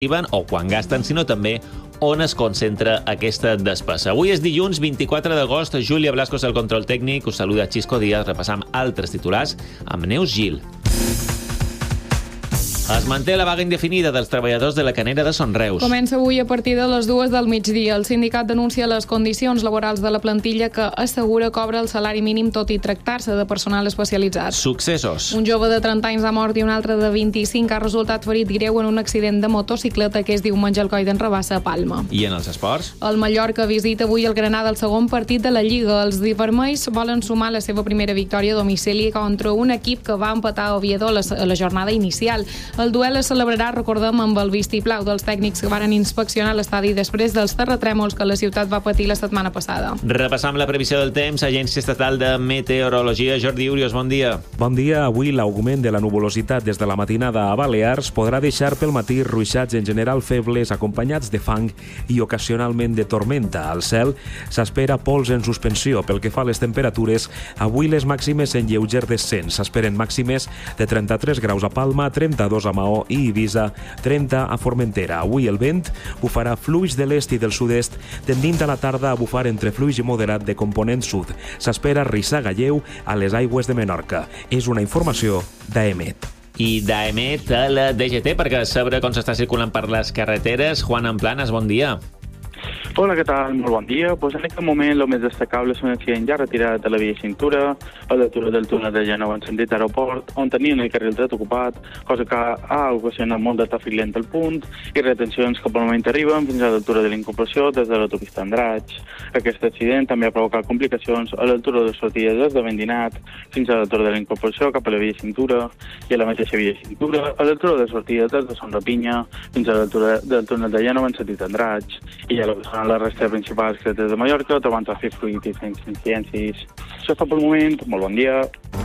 arriben o quan gasten, sinó també on es concentra aquesta despesa. Avui és dilluns 24 d'agost. Júlia Blasco és el control tècnic. Us saluda Xisco Díaz. Repassam altres titulars amb Neus Gil. Es manté la vaga indefinida dels treballadors de la canera de Son Reus. Comença avui a partir de les 2 del migdia. El sindicat denuncia les condicions laborals de la plantilla que assegura cobra el salari mínim tot i tractar-se de personal especialitzat. Successos. Un jove de 30 anys ha mort i un altre de 25 ha resultat ferit greu en un accident de motocicleta que és diumenge al Coll d'en Rabassa a Palma. I en els esports? El Mallorca visita avui el Granada al segon partit de la Lliga. Els vermells volen sumar la seva primera victòria a domicili contra un equip que va empatar a Oviedo a la jornada inicial. El duel es celebrarà, recordem, amb el vistiplau dels tècnics que varen inspeccionar l'estadi després dels terratrèmols que la ciutat va patir la setmana passada. Repassam la previsió del temps. Agència Estatal de Meteorologia. Jordi Urios, bon dia. Bon dia. Avui l'augment de la nuvolositat des de la matinada a Balears podrà deixar pel matí ruixats en general febles acompanyats de fang i ocasionalment de tormenta. Al cel s'espera pols en suspensió. Pel que fa a les temperatures, avui les màximes en lleuger descens. S'esperen màximes de 33 graus a Palma, 32 a Maó i Eivissa, 30 a Formentera. Avui el vent bufarà fluix de l'est i del sud-est, tendint a la tarda a bufar entre fluix i moderat de component sud. S'espera rissaga lleu a les aigües de Menorca. És una informació d'AEMET. I d'AEMET a la DGT, perquè saber com s'està circulant per les carreteres. Juan Amplanas, bon dia. Hola, què tal? Molt bon dia. En aquest moment el més destacable és un accident ja retirat de la via Cintura, a l'altura del túnel de Gènova en sentit aeroport, on tenien el carril dret ocupat, cosa que ha ocasionat molt de tràfic lent al punt i retencions que pel moment arriben fins a l'altura de l'incompleció des de l'autopista Andratx. Aquest accident també ha provocat complicacions a l'altura de sortida des de Vendinat fins a l'altura de l'incompleció cap a la via Cintura i a la mateixa via Cintura, a l'altura de sortida des de Son Rapinya fins a l'altura del túnel de Gènova en sentit Andratx. I ja la resta principals carreteres de Mallorca, trobant tràfic fluid i sense incidències. Això és tot pel moment. Molt bon dia.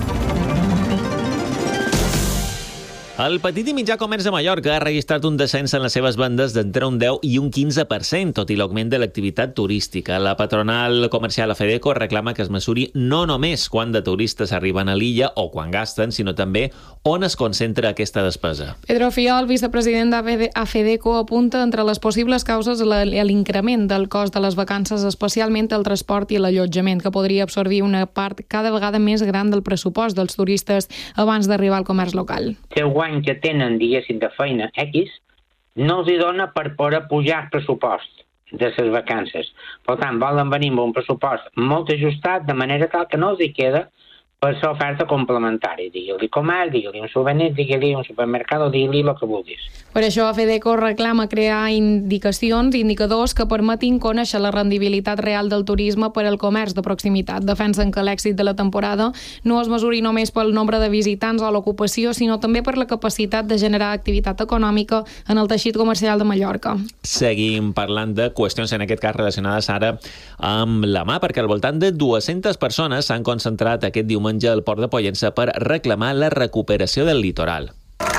El petit i mitjà comerç de Mallorca ha registrat un descens en les seves vendes d'entre un 10 i un 15%, tot i l'augment de l'activitat turística. La patronal comercial AFEDECO reclama que es mesuri no només quan de turistes arriben a l'illa o quan gasten, sinó també on es concentra aquesta despesa. Pedro Fiol, vicepresident d'AFEDECO, apunta entre les possibles causes l'increment del cost de les vacances, especialment el transport i l'allotjament, que podria absorbir una part cada vegada més gran del pressupost dels turistes abans d'arribar al comerç local. Que tenen, diguéssim, de feina X, no els hi dona per poder pujar el pressupost de les vacances. Per tant, volen venir amb un pressupost molt ajustat, de manera tal que no els hi queda per ser oferta complementària. Digue-li comerç, digue-li un souvenir, digue-li un supermercat, digue-li el que vulguis. Per això AFEDECO reclama crear indicadors que permetin conèixer la rendibilitat real del turisme per al comerç de proximitat. Defensen que l'èxit de la temporada no es mesuri només pel nombre de visitants o l'ocupació, sinó també per la capacitat de generar activitat econòmica en el teixit comercial de Mallorca. Seguim parlant de qüestions, en aquest cas relacionades ara amb la mà, perquè al voltant de 200 persones s'han concentrat aquest diumenge al Port de Pollença per reclamar la recuperació del litoral.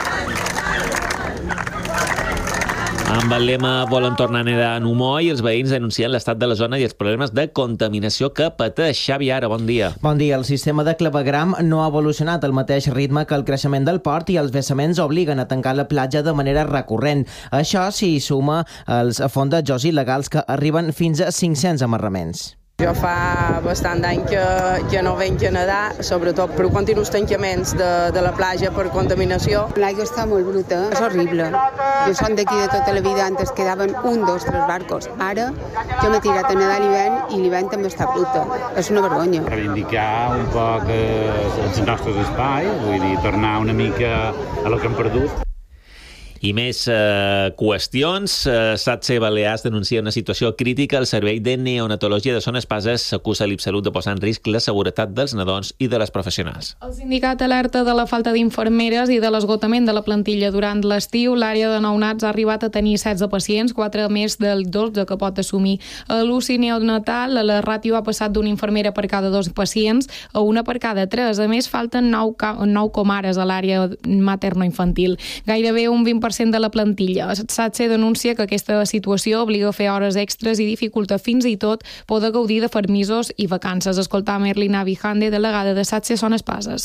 Amb el lema Volem tornar a nedar en Humoi, els veïns denuncien l'estat de la zona i els problemes de contaminació que pateix. Xavi Ara, bon dia. Bon dia. El sistema de clavegram no ha evolucionat al mateix ritme que el creixement del port i els vessaments obliguen a tancar la platja de manera recurrent. Això s'hi suma als fondejos il·legals que arriben fins a 500 amarraments. Jo fa bastant d'any que no venc a nedar, sobretot per continus tancaments de la platja per contaminació. L'aigua està molt bruta, és horrible. Jo som d'aquí de tota la vida, antes quedaven 1, 2, 3 barcos. Ara jo m'he tirat a nedar a l'hivern i l'hivern també està bruta. És una vergonya. Reivindicar un poc els nostres espais, vull dir, tornar una mica a lo que hem perdut. I més qüestions. SATSE Balears denuncia una situació crítica al servei de neonatologia de Son Espases. S'acusa l'Ipsalut de posar en risc la seguretat dels nadons i de les professionals. El sindicat alerta de la falta d'infermeres i de l'esgotament de la plantilla. Durant l'estiu, l'àrea de nounats ha arribat a tenir 16 pacients, 4 més del 12 que pot assumir. A l'UCI neonatal, la ràtio ha passat d'una infermera per cada 2 pacients a una per cada 3. A més, falten 9 comares a l'àrea materno-infantil. Gairebé un 20% de la plantilla. SATSE denuncia que aquesta situació obliga a fer hores extres i dificulta fins i tot poder gaudir de permisos i vacances. Escoltam Erlina Vijande, delegada de SATSE Son Espases.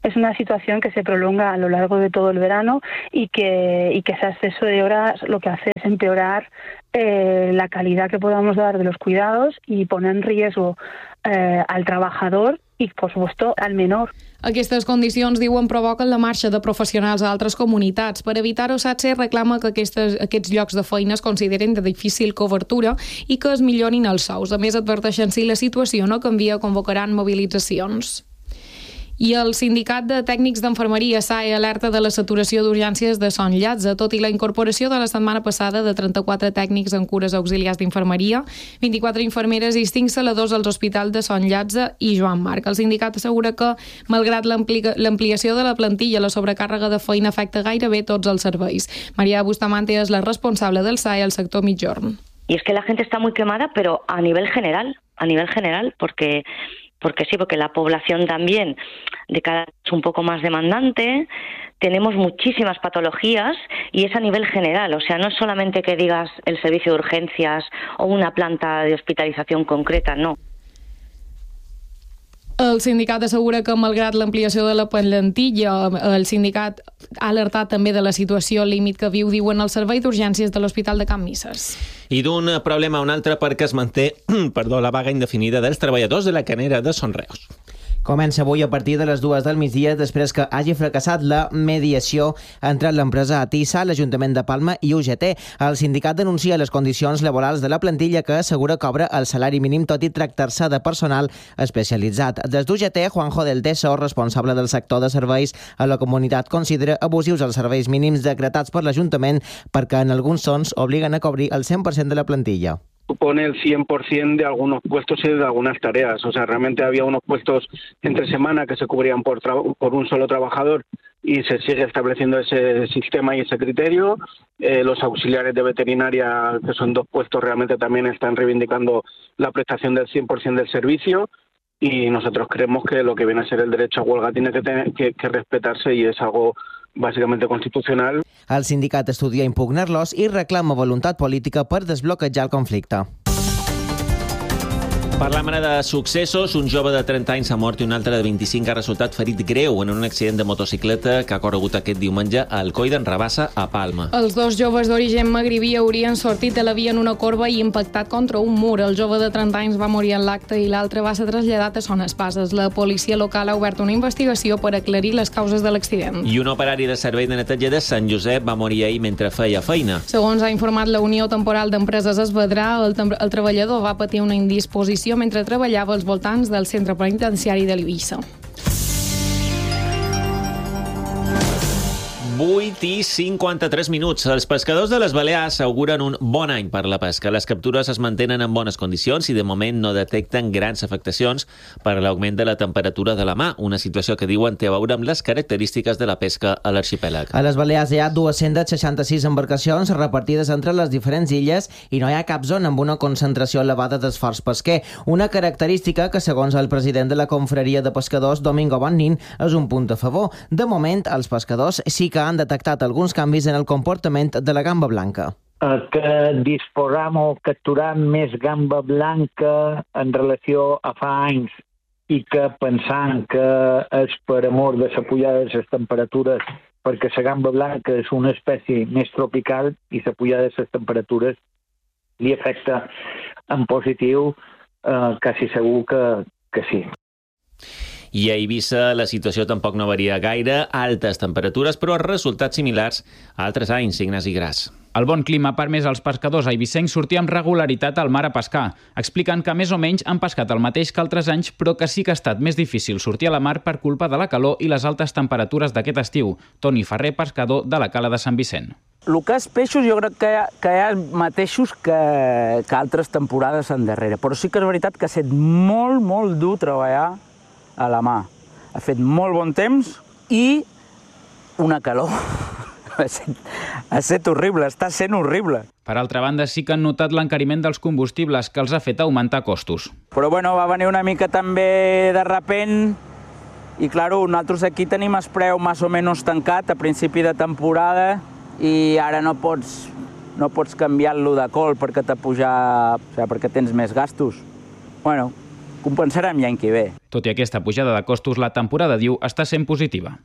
Es una situación que se prolonga a lo largo de todo el verano y que ese exceso de horas lo que hace es empeorar la calidad que podamos dar de los cuidados y poner en riesgo al trabajador i, per supuesto, al menor. Aquestes condicions, diuen, provoquen la marxa de professionals a altres comunitats. Per evitar-ho, SATSE reclama que aquests llocs de feina es consideren de difícil cobertura i que es millorin els sous. A més, adverteixen si la situació no canvia, convocaran mobilitzacions. I el Sindicat de Tècnics d'Infermeria SAE alerta de la saturació d'urgències de Son Llatze, tot i la incorporació de la setmana passada de 34 tècnics en cures auxiliars d'infermeria, 24 infermeres i 5 saladors als hospitals de Son Llatze i Joan Marc. El sindicat assegura que, malgrat l'ampliació de la plantilla, la sobrecàrrega de feina afecta gairebé tots els serveis. María Bustamante és la responsable del SAE al sector Migjorn. Y es que la gente está muy quemada, pero a nivel general, porque sí, porque la población también de cada vez es un poco más demandante, tenemos muchísimas patologías y es a nivel general, o sea, no es solamente que digas el servicio de urgencias o una planta de hospitalización concreta, no. El sindicat assegura que, malgrat l'ampliació de la plantilla, el sindicat ha alertat també de la situació límit que viu, diuen, el servei d'urgències de l'Hospital de Can Misses. I d'un problema a un altre perquè es manté la vaga indefinida dels treballadors de la canera de Son Reus. Comença avui a partir de les 2 del migdia després que hagi fracassat la mediació entre l'empresa Atisa, l'Ajuntament de Palma i UGT. El sindicat denuncia les condicions laborals de la plantilla que assegura cobra el salari mínim tot i tractar-se de personal especialitzat. Des d'UGT, Juanjo del Teso, responsable del sector de serveis a la comunitat, considera abusius els serveis mínims decretats per l'Ajuntament perquè en alguns sons obliguen a cobrir el 100% de la plantilla. Supone el 100% de algunos puestos y de algunas tareas. O sea, realmente había unos puestos entre semana que se cubrían por un solo trabajador y se sigue estableciendo ese sistema y ese criterio. Los auxiliares de veterinaria, que son 2 puestos, realmente también están reivindicando la prestación del 100% del servicio y nosotros creemos que lo que viene a ser el derecho a huelga tiene que respetarse y es algo bàsicament constitucional. El sindicat estudia impugnar-los i reclama voluntat política per desbloquejar el conflicte. Parlam ara de successos. Un jove de 30 anys s'ha mort i un altre de 25 ha resultat ferit greu en un accident de motocicleta que ha corregut aquest diumenge a Alcoi d'en Rabassa, a Palma. Els 2 joves d'origen magrebí haurien sortit de la via en una corba i impactat contra un mur. El jove de 30 anys va morir en l'acte i l'altre va ser traslladat a Son Espases. La policia local ha obert una investigació per aclarir les causes de l'accident. I un operari de servei de neteja de Sant Josep va morir ahir mentre feia feina. Segons ha informat la Unió Temporal d'Empreses Esvedrà, el treballador va patir una indisposició mentre treballava als voltants del centre penitenciari de l'Eivissa. 8:53. Els pescadors de les Balears auguren un bon any per la pesca. Les captures es mantenen en bones condicions i de moment no detecten grans afectacions per l'augment de la temperatura de la mar, una situació que diuen té a veure amb les característiques de la pesca a l'arxipèlag. A les Balears hi ha 266 embarcacions repartides entre les diferents illes i no hi ha cap zona amb una concentració elevada d'esforç pesquer, una característica que, segons el president de la confraria de pescadors, Domingo Bonnin, és un punt a favor. De moment, els pescadors sí que han detectat alguns canvis en el comportament de la gamba blanca. Que disposam o capturam més gamba blanca en relació a fa anys i que pensant que és per amor de la pujada de les temperatures, perquè la gamba blanca és una espècie més tropical i la pujada de les temperatures li afecta en positiu, quasi segur que sí. I a Eivissa la situació tampoc no varia gaire, altes temperatures, però resultats similars a altres anys, Ignasi Gras. El bon clima ha permès als pescadors eivissencs sortir amb regularitat al mar a pescar. Expliquen que més o menys han pescat el mateix que altres anys, però que sí que ha estat més difícil sortir a la mar per culpa de la calor i les altes temperatures d'aquest estiu. Toni Ferrer, pescador de la Cala de Sant Vicent. El que és peixos jo crec que hi ha mateixos que altres temporades endarrere, però sí que és veritat que ha estat molt dur treballar a la mà. Ha fet molt bon temps i una calor. Ha estat horrible, està sent horrible. Per altra banda, sí que han notat l'encariment dels combustibles, que els ha fet augmentar costos. Però bueno, va venir una mica també de repent i, clar, nosaltres aquí tenim el preu més o menys tancat a principi de temporada i ara no pots canviar-lo de col perquè t'ha pujat, o sigui, perquè tens més gastos. Bueno, compensarem l'any que ve. Tot i aquesta pujada de costos, la temporada, diu, està sent positiva.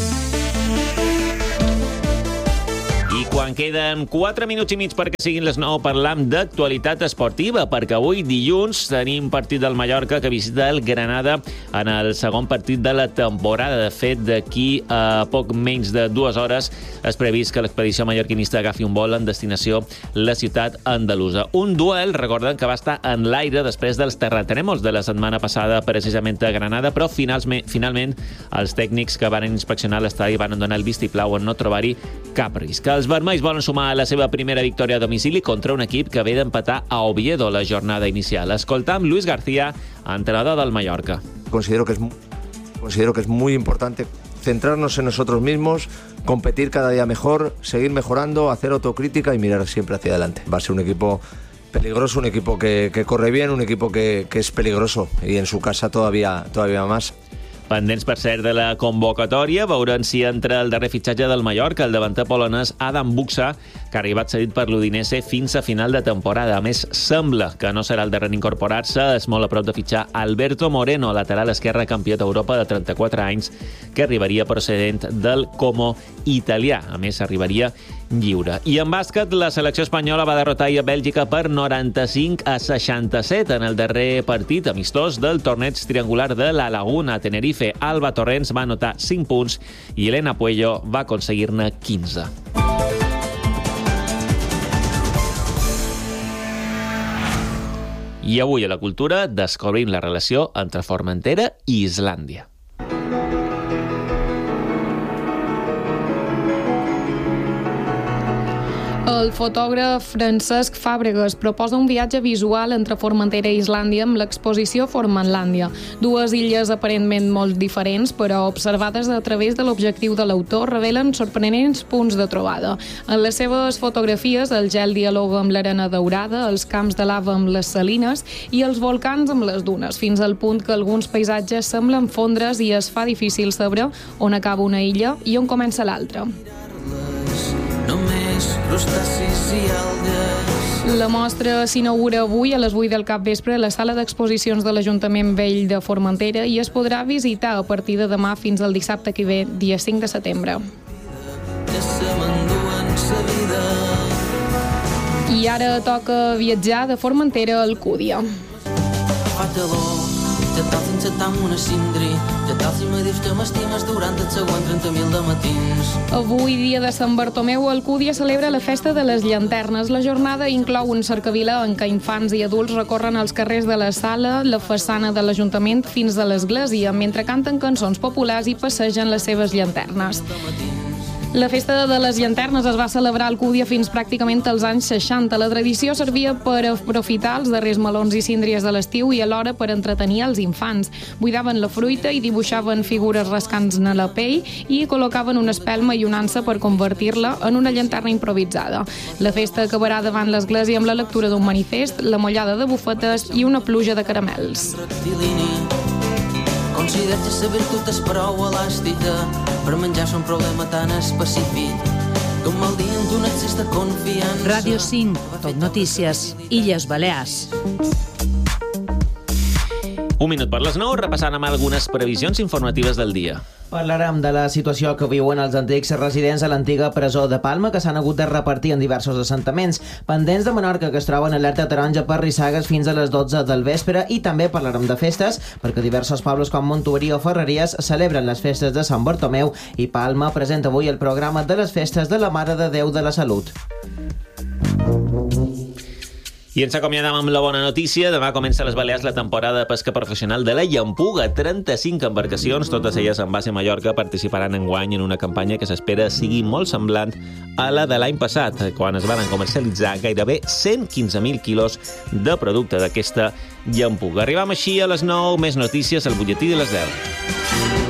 I quan queden 4 minuts i mig perquè siguin les 9, parlam d'actualitat esportiva, perquè avui, dilluns, tenim partit del Mallorca que visita el Granada en el segon partit de la temporada. De fet, d'aquí a poc menys de 2 hores és previst que l'expedició mallorquinista agafi un vol en destinació la ciutat andalusa. Un duel, recorden, que va estar en l'aire després dels terratrèmols de la setmana passada, precisament a Granada, però finalment els tècnics que van inspeccionar l'estadi van donar el vistiplau en no trobar-hi cap risc. Els vermells volen sumar la seva primera victòria a domicili contra un equip que ve d'empatar a Oviedo la jornada inicial. Escoltam Luis García, entrenador del Mallorca. Considero que es muy importante centrarnos en nosotros mismos, competir cada día mejor, seguir mejorando, hacer autocrítica y mirar siempre hacia adelante. Va a ser un equipo peligroso, un equipo que corre bien, un equipo que es peligroso y en su casa todavía más. Pendents, per cert, de la convocatòria, veurem si entra el darrer fitxatge del Mallorca, el davanter polonès Adam Buksa, que ha arribat cedit per l'Udinese fins a final de temporada. A més, sembla que no serà el darrer en incorporar-se. És molt a prop de fitxar Alberto Moreno, lateral esquerre, campió d'Europa de 34 anys, que arribaria procedent del Como italià. A més, arribaria lliure. I en bàsquet, la selecció espanyola va derrotar a Bèlgica per 95-67 en el darrer partit amistós del torneig triangular de la Laguna a Tenerife. Alba Torrents va anotar 5 punts i Elena Puello va aconseguir-ne 15. I avui a la cultura descobrim la relació entre Formentera i Islàndia. El fotògraf Francesc Fàbregas proposa un viatge visual entre Formentera i Islàndia amb l'exposició Formenlàndia. Dues illes aparentment molt diferents, però observades a través de l'objectiu de l'autor, revelen sorprenents punts de trobada. En les seves fotografies, el gel dialoga amb l'arena daurada, els camps de lava amb les salines i els volcans amb les dunes, fins al punt que alguns paisatges semblen fondre's i es fa difícil saber on acaba una illa i on comença l'altra. La mostra s'inaugura avui a les 8 del capvespre a la sala d'exposicions de l'Ajuntament Vell de Formentera i es podrà visitar a partir de demà fins al dissabte que ve, dia 5 de setembre. I ara toca viatjar de Formentera a Alcúdia. Ja t'als encetar amb una cindri, ja t'als i me dius que m'estimes durant el següent 30.000 de matins. Avui, dia de Sant Bartomeu, Alcúdia celebra la festa de les llanternes. La jornada inclou un cercavila en què infants i adults recorren els carrers de la sala, la façana de l'Ajuntament fins a l'església, mentre canten cançons populars i passegen les seves llanternes. La festa de les llanternes es va celebrar a Alcúdia fins pràcticament als anys 60. La tradició servia per aprofitar els darrers melons i síndries de l'estiu i alhora per entretenir els infants. Buidaven la fruita i dibuixaven figures rascant-ne la pell i col·locaven una espelma i una ansa per convertir-la en una llanterna improvisada. La festa acabarà davant l'església amb la lectura d'un manifest, la mollada de bufetes i una pluja de caramels. Considera que la virtut és prou elàstica per menjar-se un problema tan específic que un mal dia en tu n'exista confiança. Ràdio 5, Tot Notícies, Illes Balears. Un minut per les 9, repassant amb algunes previsions informatives del dia. Parlarem de la situació que viuen els antics residents a l'antiga presó de Palma, que s'han hagut de repartir en diversos assentaments. Pendents de Menorca, que es troben en alerta taronja per rissagues fins a les 12 del vespre. I també parlarem de festes, perquè diversos pobles com Montuïri o Ferreries celebren les festes de Sant Bartomeu i Palma presenta avui el programa de les festes de la Mare de Déu de la Salut. I ens acomiadam amb la bona notícia. Demà comença a les Balears la temporada de pesca professional de la Llampuga. 35 embarcacions, totes elles en base a Mallorca, participaran enguany en una campanya que s'espera sigui molt semblant a la de l'any passat, quan es van comercialitzar gairebé 115.000 quilos de producte d'aquesta llampuga. Arribam així a les 9, més notícies al butlletí de les 10.